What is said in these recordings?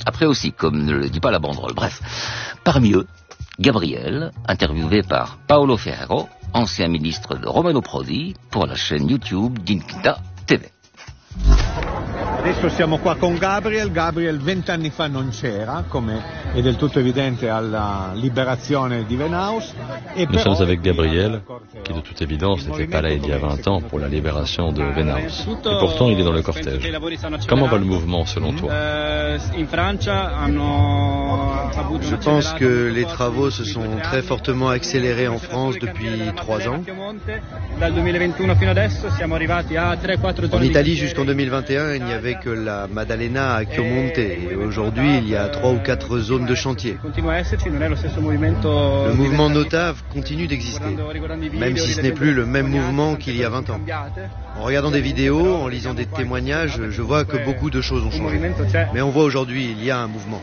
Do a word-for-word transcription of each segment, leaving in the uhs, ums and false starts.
Après aussi, comme ne le dit pas la banderole. Bref, parmi eux, Gabriel, interviewé par Paolo Ferrero, ancien ministre de Romano Prodi, pour la chaîne YouTube d'Inquita T V. Adesso siamo qua con Gabriel. Gabriel vent'anni fa non c'era, come è del tutto evidente alla liberazione di Venaus. Nous sommes avec Gabriel, qui de toute évidence n'était pas là il y a vingt ans pour la libération de Venaus. Et pourtant il est dans le cortège. Comment va le mouvement selon toi? Je pense que les travaux se sont très fortement accélérés en France depuis trois ans. En Italie jusqu'en deux mille vingt et un, il n'y avait que la Maddalena à Chiomonte. Et aujourd'hui, il y a trois ou quatre zones de chantier. Le mouvement Notave continue d'exister, même si ce n'est plus le même mouvement qu'il y a vingt ans. En regardant des vidéos, en lisant des témoignages, je vois que beaucoup de choses ont changé. Mais on voit aujourd'hui, il y a un mouvement.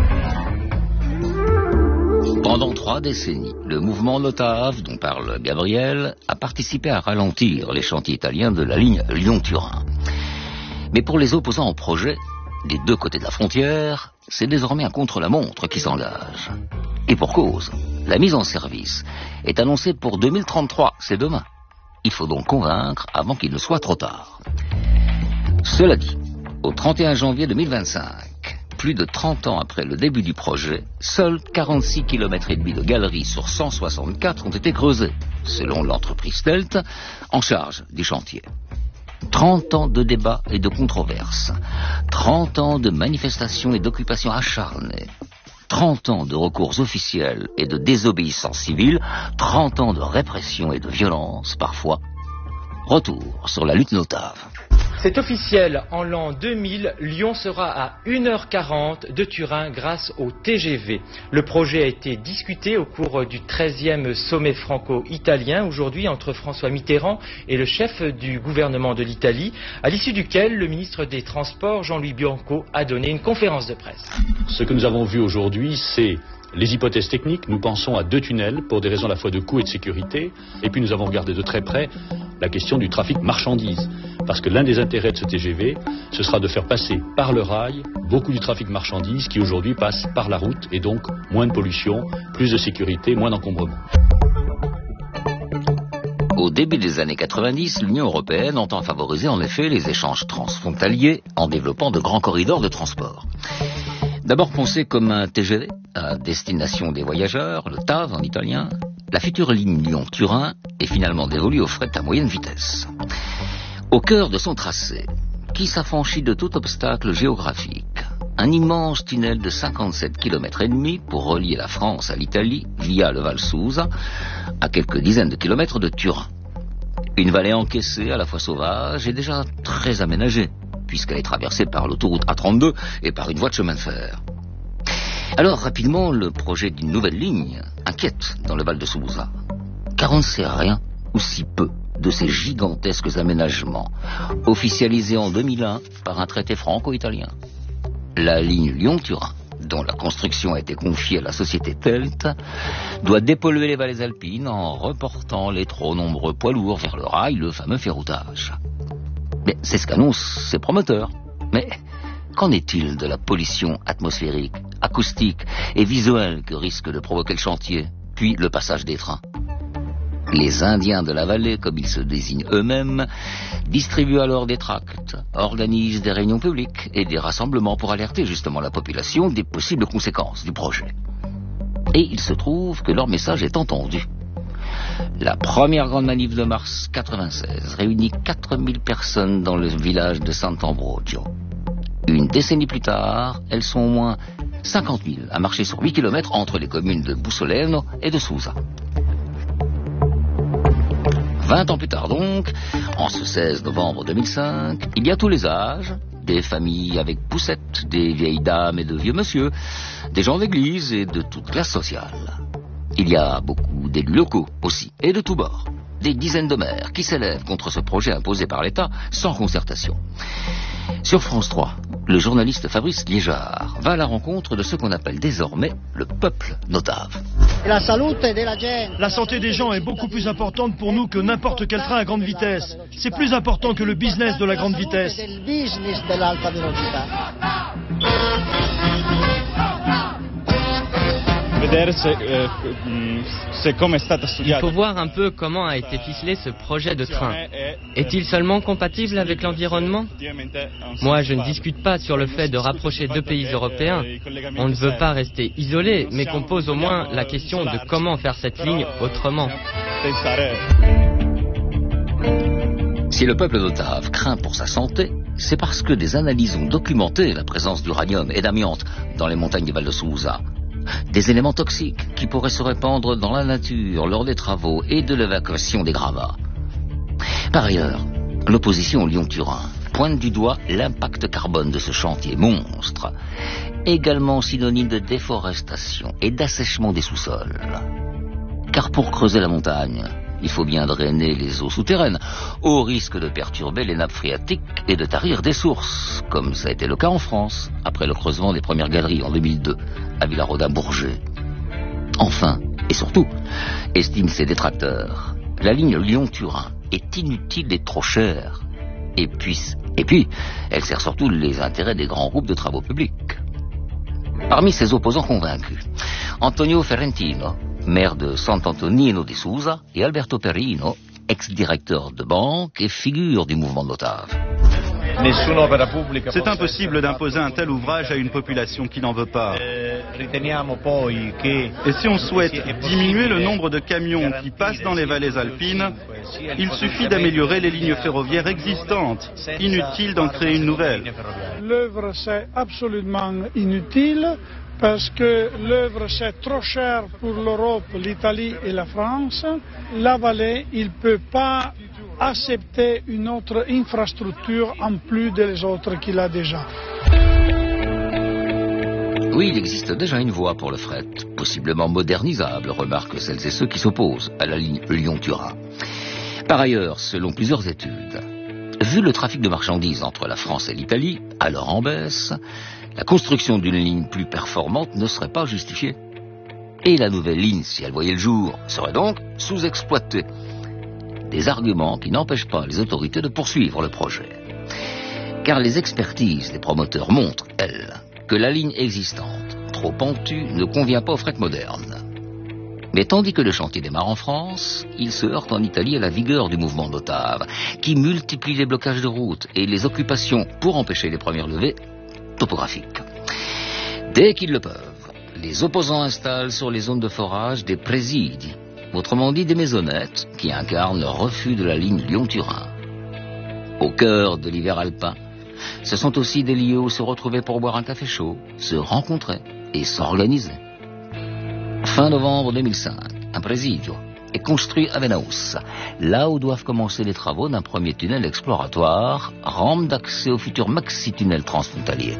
Pendant trois décennies, le mouvement Notave, dont parle Gabriel, a participé à ralentir les chantiers italiens de la ligne Lyon-Turin. Mais pour les opposants au projet, des deux côtés de la frontière, c'est désormais un contre-la-montre qui s'engage. Et pour cause, la mise en service est annoncée pour deux mille trente-trois, c'est demain. Il faut donc convaincre avant qu'il ne soit trop tard. Cela dit, au trente et un janvier deux mille vingt-cinq, plus de trente ans après le début du projet, seuls quarante-six kilomètres et demi de galeries sur cent soixante-quatre ont été creusés, selon l'entreprise Stelt, en charge du chantier. trente ans de débats et de controverses, trente ans de manifestations et d'occupations acharnées, trente ans de recours officiels et de désobéissance civile, trente ans de répression et de violence parfois. Retour sur la lutte Notave. C'est officiel, en l'an deux mille, Lyon sera à une heure quarante de Turin grâce au T G V. Le projet a été discuté au cours du treizième sommet franco-italien, aujourd'hui entre François Mitterrand et le chef du gouvernement de l'Italie, à l'issue duquel le ministre des Transports, Jean-Louis Bianco, a donné une conférence de presse. Ce que nous avons vu aujourd'hui, c'est les hypothèses techniques. Nous pensons à deux tunnels pour des raisons à la fois de coût et de sécurité. Et puis nous avons regardé de très près la question du trafic marchandises. Parce que l'un des intérêts de ce T G V, ce sera de faire passer par le rail beaucoup du trafic marchandises qui aujourd'hui passe par la route et donc moins de pollution, plus de sécurité, moins d'encombrement. Au début des années quatre-vingt-dix, l'Union européenne entend favoriser en effet les échanges transfrontaliers en développant de grands corridors de transport. D'abord pensé comme un T G V à destination des voyageurs, le T A V en italien, la future ligne Lyon-Turin est finalement dévolue au fret à moyenne vitesse. Au cœur de son tracé, qui s'affranchit de tout obstacle géographique, un immense tunnel de cinquante-sept kilomètres et demi pour relier la France à l'Italie via le Val Susa, à quelques dizaines de kilomètres de Turin. Une vallée encaissée, à la fois sauvage et déjà très aménagée, puisqu'elle est traversée par l'autoroute A trente-deux et par une voie de chemin de fer. Alors, rapidement, le projet d'une nouvelle ligne inquiète dans le Val de Susa, car on ne sait rien, ou si peu, de ces gigantesques aménagements, officialisés en deux mille un par un traité franco-italien. La ligne Lyon-Turin, dont la construction a été confiée à la société Telt, doit dépolluer les vallées alpines en reportant les trop nombreux poids lourds vers le rail, le fameux ferroutage. Mais c'est ce qu'annoncent ces promoteurs. Mais qu'en est-il de la pollution atmosphérique, acoustique et visuelle que risque de provoquer le chantier, puis le passage des trains? Les Indiens de la vallée, comme ils se désignent eux-mêmes, distribuent alors des tracts, organisent des réunions publiques et des rassemblements pour alerter justement la population des possibles conséquences du projet. Et il se trouve que leur message est entendu. La première grande manif de mars quatre-vingt-seize réunit quatre mille personnes dans le village de Sant'Ambrogio. Une décennie plus tard, elles sont au moins cinquante mille à marcher sur huit kilomètres entre les communes de Bussoleno et de Susa. Vingt ans plus tard donc, en ce seize novembre deux mille cinq, il y a tous les âges, des familles avec poussettes, des vieilles dames et de vieux monsieur, des gens d'église et de toute classe sociale. Il y a beaucoup d'élus locaux aussi, et de tous bords. Des dizaines de maires qui s'élèvent contre ce projet imposé par l'État sans concertation. Sur France trois, le journaliste Fabrice Liégeard va à la rencontre de ce qu'on appelle désormais le peuple Notave. La santé des gens est beaucoup plus importante pour nous que n'importe quel train à grande vitesse. C'est plus important que le business de la grande vitesse. Il faut voir un peu comment a été ficelé ce projet de train. Est-il seulement compatible avec l'environnement? Moi, je ne discute pas sur le fait de rapprocher deux pays européens. On ne veut pas rester isolés, mais qu'on pose au moins la question de comment faire cette ligne autrement. Si le peuple d'Otave craint pour sa santé, c'est parce que des analyses ont documenté la présence d'uranium et d'amiante dans les montagnes du Val de Sousa. Des éléments toxiques qui pourraient se répandre dans la nature lors des travaux et de l'évacuation des gravats. Par ailleurs, l'opposition Lyon-Turin pointe du doigt l'impact carbone de ce chantier monstre, également synonyme de déforestation et d'assèchement des sous-sols. Car pour creuser la montagne, il faut bien drainer les eaux souterraines, au risque de perturber les nappes phréatiques et de tarir des sources, comme ça a été le cas en France, après le creusement des premières galeries en deux mille deux, à Villarodin-Bourget. Enfin, et surtout, estiment ses détracteurs, la ligne Lyon-Turin est inutile et trop chère. Et puis, et puis, elle sert surtout les intérêts des grands groupes de travaux publics. Parmi ses opposants convaincus, Antonio Ferrentino, maire de Sant'Antonino di Susa, et Alberto Perino, ex-directeur de banque et figure du mouvement de l'Otave. C'est impossible d'imposer un tel ouvrage à une population qui n'en veut pas. Et si on souhaite diminuer le nombre de camions qui passent dans les vallées alpines, il suffit d'améliorer les lignes ferroviaires existantes. Inutile d'en créer une nouvelle. L'œuvre, c'est absolument inutile parce que l'œuvre, c'est trop cher pour l'Europe, l'Italie et la France. La vallée, il ne peut pas accepter une autre infrastructure en plus des autres qu'il a déjà. Oui, il existe déjà une voie pour le fret, possiblement modernisable, remarquent celles et ceux qui s'opposent à la ligne Lyon-Turin. Par ailleurs, selon plusieurs études, vu le trafic de marchandises entre la France et l'Italie, alors en baisse, la construction d'une ligne plus performante ne serait pas justifiée. Et la nouvelle ligne, si elle voyait le jour, serait donc sous-exploitée. Des arguments qui n'empêchent pas les autorités de poursuivre le projet. Car les expertises des promoteurs montrent, elles, que la ligne existante, trop pentue, ne convient pas au fret moderne. Mais tandis que le chantier démarre en France, il se heurte en Italie à la vigueur du mouvement d'Otave, qui multiplie les blocages de routes et les occupations pour empêcher les premières levées topographiques. Dès qu'ils le peuvent, les opposants installent sur les zones de forage des présidi, autrement dit des maisonnettes qui incarnent le refus de la ligne Lyon-Turin. Au cœur de l'hiver alpin, ce sont aussi des lieux où se retrouver pour boire un café chaud, se rencontrer et s'organiser. Fin novembre deux mille cinq, un presidio est construit à Venaus, là où doivent commencer les travaux d'un premier tunnel exploratoire, rampe d'accès au futur maxi-tunnel transfrontalier.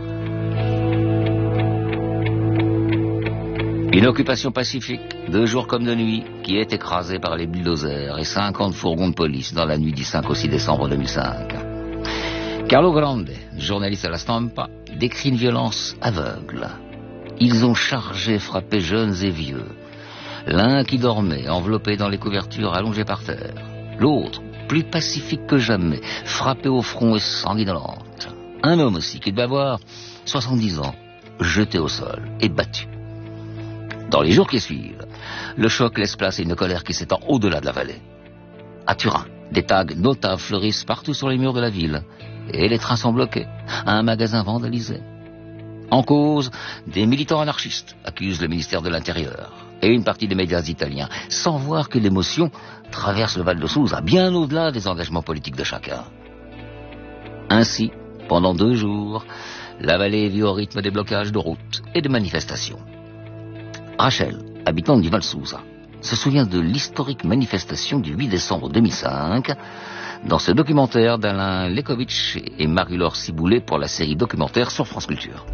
Une occupation pacifique, de jour comme de nuit, qui est écrasée par les bulldozers et cinquante fourgons de police dans la nuit du cinq au six décembre deux mille cinq. Carlo Grande, journaliste à la Stampa, décrit une violence aveugle. Ils ont chargé, frappé jeunes et vieux. L'un qui dormait, enveloppé dans les couvertures, allongé par terre. L'autre, plus pacifique que jamais, frappé au front et sanguinolente. Un homme aussi, qui devait avoir soixante-dix ans, jeté au sol et battu. Dans les jours qui suivent, le choc laisse place à une colère qui s'étend au-delà de la vallée. À Turin, des tags notables fleurissent partout sur les murs de la ville. Et les trains sont bloqués. Un magasin vandalisé. En cause, des militants anarchistes accusent le ministère de l'Intérieur et une partie des médias italiens, sans voir que l'émotion traverse le Val de Sousa, bien au-delà des engagements politiques de chacun. Ainsi, pendant deux jours, la vallée vit au rythme des blocages de routes et de manifestations. Rachel, habitante du Val Sousa, se souvient de l'historique manifestation du huit décembre deux mille cinq dans ce documentaire d'Alain Lekovitch et Marie-Laure Ciboulet pour la série documentaire sur France Culture.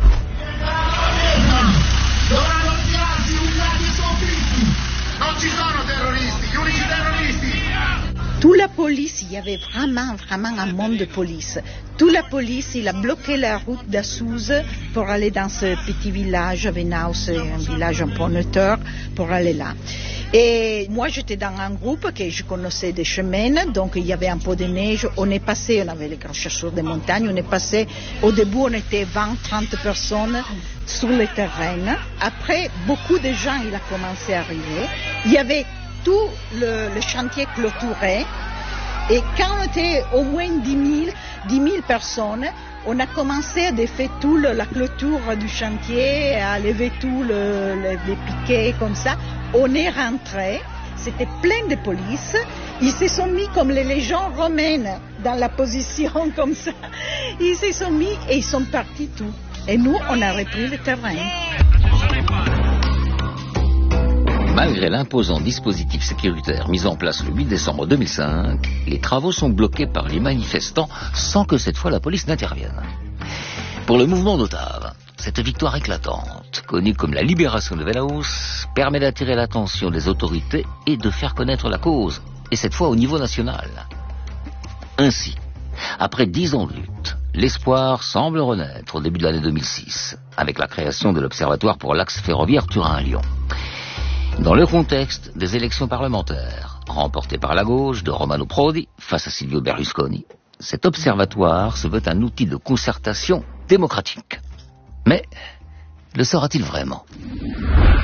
Toute la police, il y avait vraiment, vraiment un monde de police. Toute la police, il a bloqué la route d'Assouze pour aller dans ce petit village, Venaus, un village un peu en hauteur, pour aller là. Et moi, j'étais dans un groupe que je connaissais des chemins, donc il y avait un peu de neige. On est passé, on avait les grands chasseurs de montagne, on est passé, au début, on était vingt, trente personnes sur le terrain. Après, beaucoup de gens, il a commencé à arriver. Il y avait tout le, le chantier clôturé. Et quand on était au moins dix mille personnes, on a commencé à défaire toute la clôture du chantier, à lever tous le, le, les piquets comme ça. On est rentré, c'était plein de police. Ils se sont mis comme les légions romaines, dans la position comme ça. Ils se sont mis et ils sont partis tous. Et nous, on a repris le terrain. Malgré l'imposant dispositif sécuritaire mis en place le huit décembre deux mille cinq, les travaux sont bloqués par les manifestants sans que cette fois la police n'intervienne. Pour le mouvement d'Ottave, cette victoire éclatante, connue comme la libération de Venaus, permet d'attirer l'attention des autorités et de faire connaître la cause, et cette fois au niveau national. Ainsi, après dix ans de lutte, l'espoir semble renaître au début de l'année deux mille six, avec la création de l'Observatoire pour l'axe ferroviaire Turin-Lyon. Dans le contexte des élections parlementaires, remportées par la gauche de Romano Prodi face à Silvio Berlusconi, cet observatoire se veut un outil de concertation démocratique. Mais le sera-t-il vraiment ?